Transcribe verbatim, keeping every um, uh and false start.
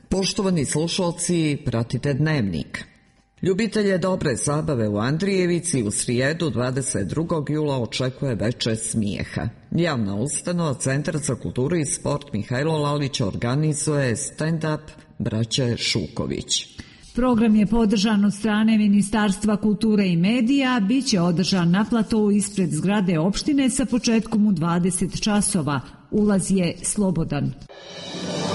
Poštovani slušalci, pratite Dnevnik. Ljubitelje dobre zabave u Andrijevici u srijedu dvadeset drugog jula očekuje veče smijeha. Javna ustanova Centar za kulturu i sport Mihajlo Lalić organizuje stand-up braće Šuković. Program je podržan od strane Ministarstva kulture i medija, bit će održan na platovu ispred zgrade opštine sa početkom u dvadeset časova. Ulaz je slobodan.